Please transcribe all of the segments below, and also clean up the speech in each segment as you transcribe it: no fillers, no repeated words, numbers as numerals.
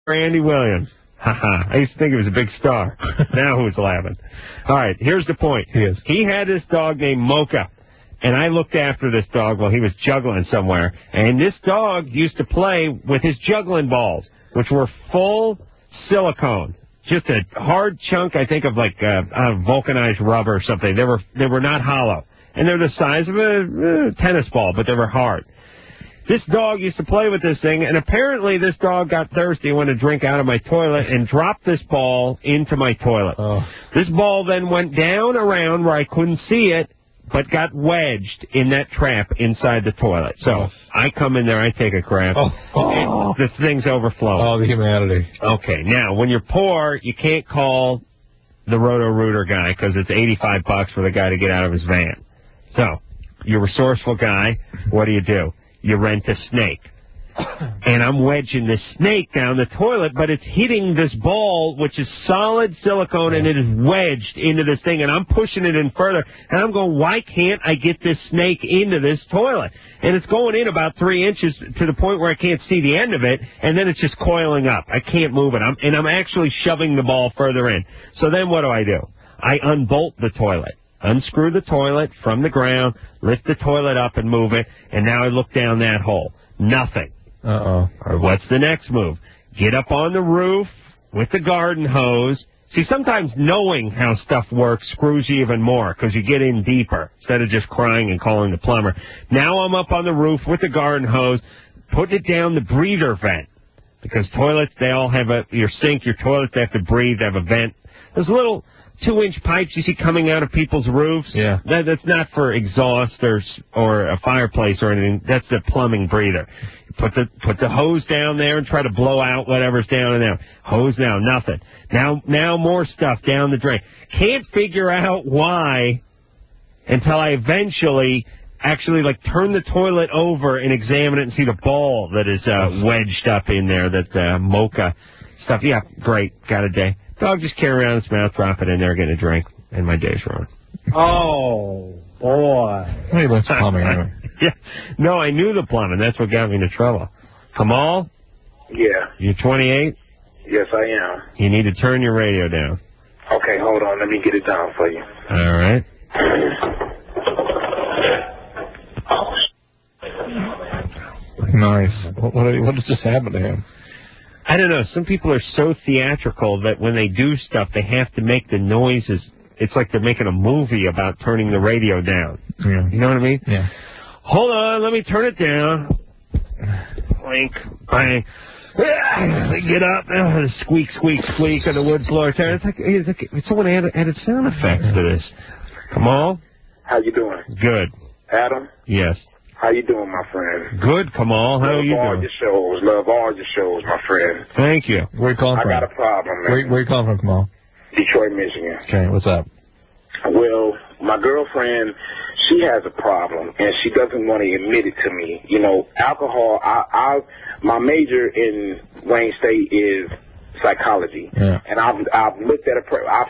Andy Williams. I used to think he was a big star. Now who's laughing? All right, here's the point. He had this dog named Mocha, and I looked after this dog while he was juggling somewhere. And this dog used to play with his juggling balls, which were full silicone. Just a hard chunk, I think, of like vulcanized rubber or something. They were not hollow. And they're the size of a tennis ball, but they were hard. This dog used to play with this thing, and apparently this dog got thirsty and wanted to drink out of my toilet and dropped this ball into my toilet. This ball then went down around where I couldn't see it, but got wedged in that trap inside the toilet. So I come in there, I take a crap, and the thing's overflowing. Oh, the humanity. Okay, now, when you're poor, you can't call the Roto-Rooter guy because it's $85 for the guy to get out of his van. So, you're a resourceful guy, what do? You rent a snake. And I'm wedging this snake down the toilet, but it's hitting this ball, which is solid silicone, and it is wedged into this thing, and I'm pushing it in further, and I'm going, why can't I get this snake into this toilet? And it's going in about 3 inches to the point where I can't see the end of it, and then it's just coiling up. I can't move it. I'm actually shoving the ball further in. So then what do? I unbolt the toilet. Unscrew the toilet from the ground, lift the toilet up and move it, and now I look down that hole. Nothing. Or what's the next move? Get up on the roof with the garden hose. See, sometimes knowing how stuff works screws you even more because you get in deeper instead of just crying and calling the plumber. Now I'm up on the roof with the garden hose, putting it down the breather vent because toilets, they all have your sink, your toilets, they have to breathe, they have a vent. There's little 2-inch pipes you see coming out of people's roofs. Yeah. That's not for exhaust or a fireplace or anything. That's the plumbing breather. Put the hose down there and try to blow out whatever's down in there. Hose down, nothing. Now more stuff down the drain. Can't figure out why until I eventually actually turn the toilet over and examine it and see the ball that is wedged up in there, that Mocha stuff. Yeah, great. Got a day. Dog just carry around his mouth, drop it in there, get a drink, and my day's ruined. Oh, boy. Hey, that's plumbing anyway. Yeah. No, I knew the plumbing. That's what got me into trouble. Kamal? Yeah. You're 28? Yes, I am. You need to turn your radio down. Okay, hold on. Let me get it down for you. All right. Nice. What just happened to him? I don't know. Some people are so theatrical that when they do stuff, they have to make the noises. It's like they're making a movie about turning the radio down. Yeah. You know what I mean? Yeah. Hold on, let me turn it down. Blink, bang. Get up. Squeak, squeak, squeak on the wood floor. It's like someone added sound effects to this. Kamal? How you doing? Good. Adam? Yes. How you doing, my friend? Good, Kamal. How are you doing? Love all your shows, my friend. Thank you. Where are you calling from? I got a problem, man. Where are you calling from, Kamal? Detroit, Michigan. Okay, what's up? Well, my girlfriend, she has a problem, and she doesn't want to admit it to me. You know, alcohol, my major in Wayne State is psychology. Yeah. And I've looked at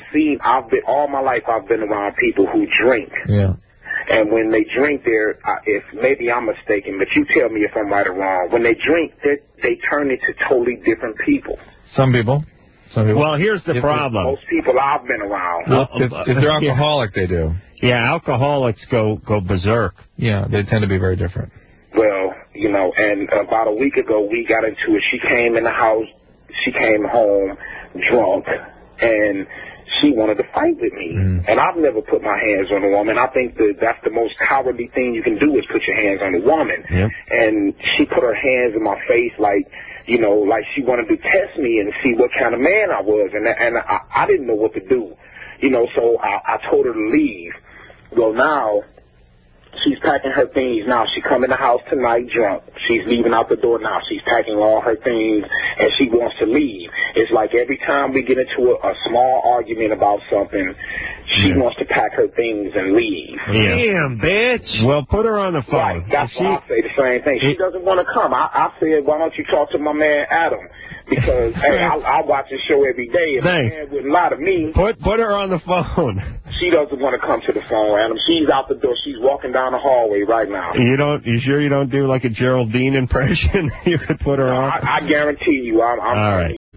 all my life I've been around people who drink. Yeah. And when they drink if maybe I'm mistaken, but you tell me if I'm right or wrong, when they drink, they turn into totally different people. Some people. Well, here's the problem. Most people I've been around. Well, if they're alcoholic, they do. Yeah, alcoholics go berserk. Yeah, they tend to be very different. Well, you know, and about a week ago, we got into it. She came in the house. She came home drunk, and she wanted to fight with me. And I've never put my hands on a woman. I think that's the most cowardly thing you can do is put your hands on a woman. Yep. And she put her hands in my face like she wanted to test me and see what kind of man I was. And I didn't know what to do. You know, so I told her to leave. Well, now she's packing her things now. She come in the house tonight drunk. She's leaving out the door now. She's packing all her things, and she wants to leave. It's like every time we get into a small argument about something, she wants to pack her things and leave. Yeah. Damn, bitch. Well, put her on the phone. Right, that's why I say the same thing. She doesn't want to come. I said, why don't you talk to my man Adam? Because, hey, I watch his show every day, and my man wouldn't lie to me. Put her on the phone. She doesn't want to come to the phone, Adam. She's out the door. She's walking down the hallway right now. You sure you don't do like a Geraldine impression? You could put her on? I guarantee you. All right.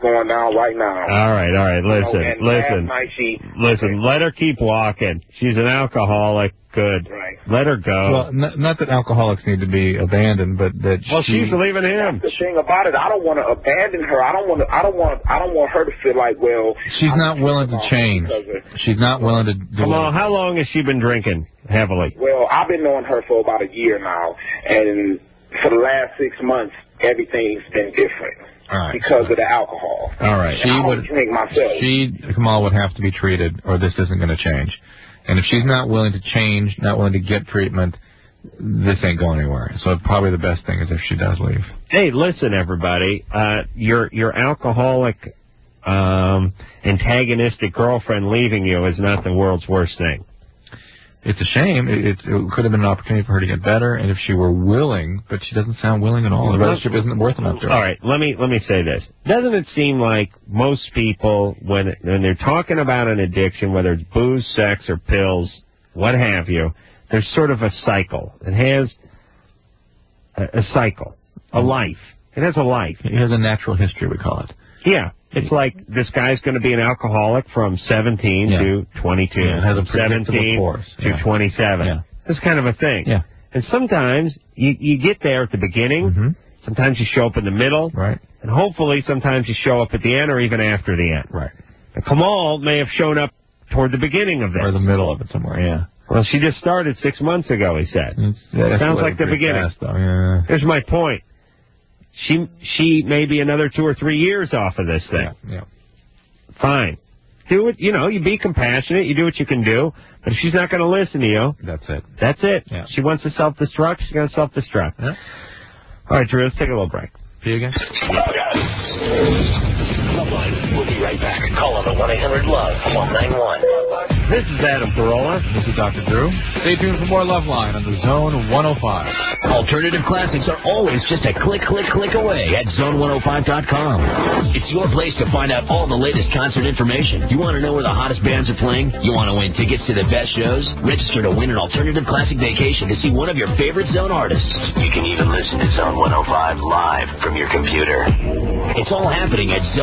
going down right now. All right. Listen. Last night Listen. Let her keep walking. She's an alcoholic. Good. Right. Let her go. Well, not that alcoholics need to be abandoned, but that she's leaving him. That's the thing about it. I don't want to abandon her. I don't want her to feel like, well, she's not willing to change. She's not willing to do it. Come on, how long has she been drinking heavily? Well, I've been knowing her for about a year now, and for the last 6 months, everything's been different. All right. Because of the alcohol. All right. I don't drink myself. Kamala would have to be treated, or this isn't going to change. And if she's not willing to change, not willing to get treatment, this ain't going anywhere. So probably the best thing is if she does leave. Hey, listen, everybody. Your alcoholic, antagonistic girlfriend leaving you is not the world's worst thing. It's a shame. It could have been an opportunity for her to get better, and if she were willing, but she doesn't sound willing at all. The relationship isn't worth enough to her. All right, let me say this. Doesn't it seem like most people, when they're talking about an addiction, whether it's booze, sex, or pills, what have you, there's sort of a cycle. It has a cycle, a life. It has a life. It has a natural history, we call it. Yeah. It's like this guy's going to be an alcoholic from 17 to 22. Yeah, it has a 17 course. to 27. Yeah. This kind of a thing. Yeah. And sometimes you get there at the beginning. Mm-hmm. Sometimes you show up in the middle. Right. And hopefully sometimes you show up at the end or even after the end. Right. And Kamal may have shown up toward the beginning of this. Or the middle of it somewhere, yeah. Well, she just started 6 months ago, he said. Sounds like the beginning. Fast, though. Yeah. Here's my point. She may be another 2 or 3 years off of this thing. Yeah. Fine. Do it, you be compassionate, you do what you can do, but if she's not going to listen to you, that's it. That's it. Yeah. She wants to self-destruct, she's going to self-destruct. Yeah. All right, Drew, let's take a little break. See you again? We'll be right back. Call on the 1-800-LOVE-191. This is Adam Carolla. This is Dr. Drew. Stay tuned for more Love Line on the Zone 105. Alternative classics are always just a click away at Zone105.com. It's your place to find out all the latest concert information. You want to know where the hottest bands are playing? You want to win tickets to the best shows? Register to win an alternative classic vacation to see one of your favorite Zone artists. You can even listen to Zone 105 live from your computer. It's all happening at Zone